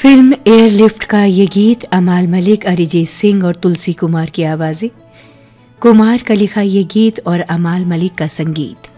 Film airlift का ये गीत अमाल मलिक, अरिजीत सिंह और तुलसी कुमार की आवाजें। कुमार का लिखा ये गीत और अमाल मलिक का संगीत।